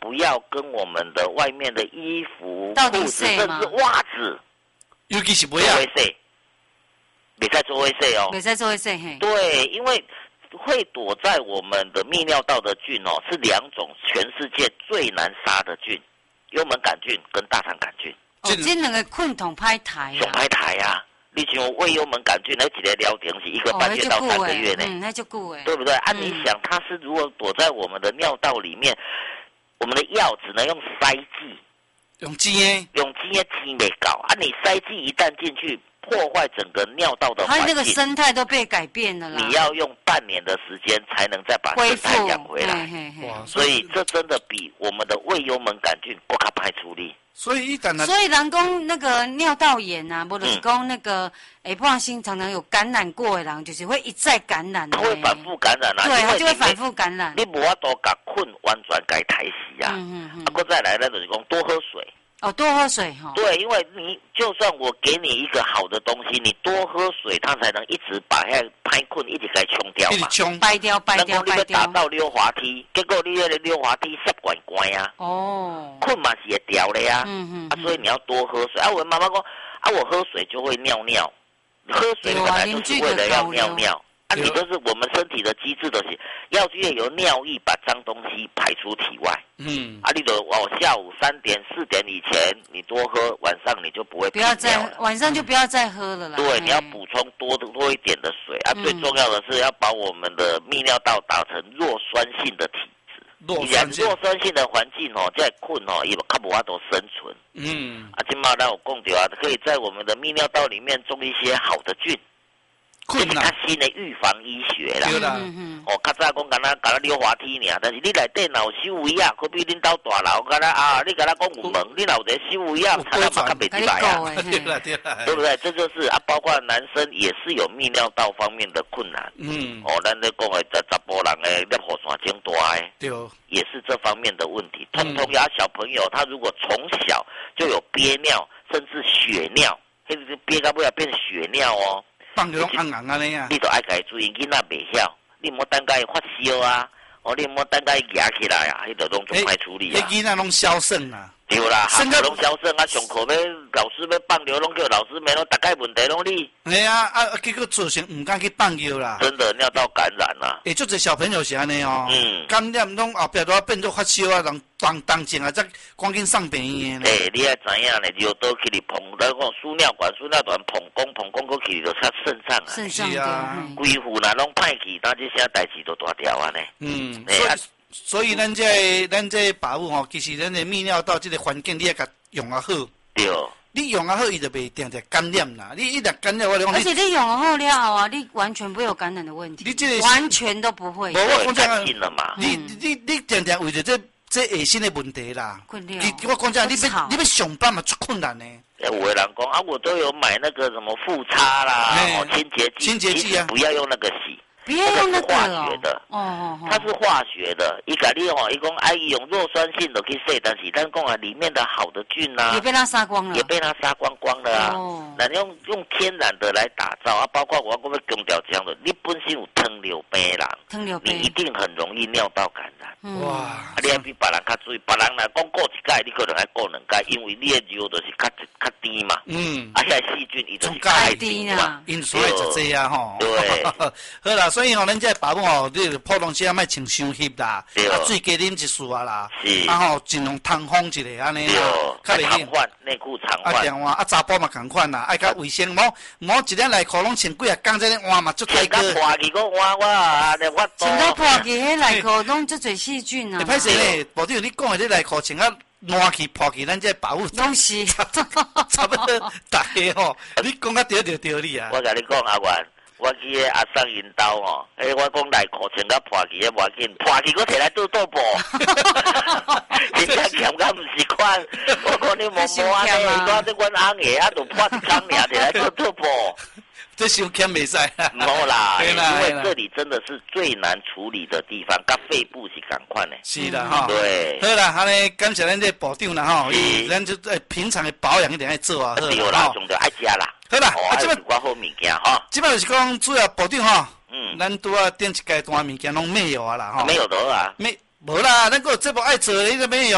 不要跟我们的外面的衣服、裤子，甚至袜子， 尤其是不要洗，别再做会洗哦， 别再做会洗嘿。 对，因为会躲在我们的泌尿道的菌哦，是两种全世界最难杀的菌，幽门杆菌跟大肠杆菌。 哦，这两个菌同歹台啊，歹台啊！你像胃幽门杆菌，那一个疗程是1个半月到3个月呢， 那就久对不对？啊，你想它是如果躲在我们的尿道里面，我们的药只能用塞剂， 用尖的挤没搞啊！你塞剂一旦进去，破坏整个尿道的环境， 它那个生态都被改变了啦。 你要用半年的时间才能再把生态养回来。 哇， 所以这真的比我们的胃幽门杆菌更加歹处理。 所以人讲那个尿道炎啊，或者是讲那个下半身常常有感染过的人，就是会一再感染。 他会反复感染啊， 对，他就会反复感染。 你无法度把菌完全给抬死啊。过再来，那就是讲多喝水。 哦，多喝水哈。 对，因为你就算我给你一个好的东西，你多喝水，它才能一直把那歹菌一直给冲掉嘛。 掰掉。 你要打到溜滑梯，结果你那个溜滑梯塞管管呀。 哦。 菌嘛是会掉的呀。所以你要多喝水。啊，我妈妈说，啊，我喝水就会尿尿，喝水本来就是为了要尿尿。啊，你都是我们身体的机制，都是要借由尿液把脏东西排出体外。啊，你就下午3点4点以前你多喝，晚上你就不会频尿了。 晚上就不要再喝了啦。 对，你要补充多一点的水啊。最重要的是要把我们的泌尿道打成弱酸性的体质。弱酸性的环境哦，这菌哦，也较无法度生存。啊，今嘛咱有讲到啊，可以在我们的泌尿道里面种一些好的菌。这是较新的预防医学啦。哦，较早讲敢若溜滑梯尔，但是你内底若有修围啊，可比恁兜大楼敢若啊，你敢若讲有门，你若有一个修围啊，才能嘛较袂出来啊。对不对？这就是啊，包括男生也是有泌尿道方面的困难。哦，咱咧讲的查甫人的尿壶酸肿大的，对，也是这方面的问题。通呀，小朋友他如果从小就有憋尿，甚至血尿，迄个憋到尾要变血尿哦。 放流红红安尼啊！ 你都爱家注意，囡仔袂晓，你莫等甲伊发烧啊，你莫等甲伊压起来啊，迄个拢总歹处理啊。 囡仔拢消瘦啊。 对啦，学校拢消瘦啊，上课要老师要放尿，拢叫老师免，拢大概问题拢你。 系啊，结果造成唔敢去放尿啦。 真的尿道感染啦。 足侪小朋友是安尼哦。感染拢后壁都变做发烧啊，人当前啊，则赶紧上病院的。你要知影咧，就倒去你捧，咱讲输尿管捧公过去就插肾上啊。 肾上啊， 规副啦拢歹去，那这些代志都大条啊呢。 所以咱这把握吼，其实咱的泌尿道这个环境，你要甲用啊好。 对。 你用啊好，伊就袂定感染啦。你一旦感染，我讲。而且你用好了后啊，你完全不会有感染的问题。你这个完全都不会。 我讲这样嘛。 你定为着这下身的问题啦。我讲这样，你要上班嘛，出困难呢。 有的人讲啊，我都有买那个什么复擦啦， 清洁剂啊， 不要用那个洗。 不要用那个化学的，它是化学的。伊甲你伊讲哎，用弱酸性的去洗，但是咱讲啊，里面的好的菌啊， 也被它杀光了， 了啊。那用天然的来打造啊，包括我要强调这样的，你本身有糖尿病人，你一定很容易尿道感染。哇！你要比别人较注意，别人来讲过一届，你可能还过2届，因为你的尿就是较低嘛。而且细菌伊就是太低嘛， 因所以就这样吼。 对， 好啦，所以吼，咱这爸母吼，你普通时啊，莫穿伤湿啦，水加啉一束啊啦，吼尽量通风一下安尼啦， 较袂常换内裤常换。 查甫嘛共款啦，爱较卫生，莫一日内裤拢穿几啊工在咧换嘛，足太过。 穿到破去个换我穿到破去，迄内裤拢足侪细菌啊。会歹势咧，部长你讲的这内裤穿啊烂去破去，咱这保护拢是差不多大家吼，你讲啊对你啊。 我甲你讲阿元。我去阿桑因兜吼，我讲内裤穿到破去，无要紧，破去我摕来倒布。真正咸甲毋是款，我讲你莫安尼，我这阮翁爷啊，就破一空尔，摕来倒布。 这伤欠袂使啦。 冇啦，因为这里真的是最难处理的地方，甲肺部是同款的。 是啦，哈。 对。 好啦，安尼感谢咱这部长啦，吼，咱就平常的保养一定要做啊， 对啦，仲着爱食啦。 好啦， 这边我好物件哈。 这边就是讲主要部长哈，咱拄啊点一阶段物件拢没有啊啦，哈。 没有的啊。 无啦，咱个节目爱做的，你都没有。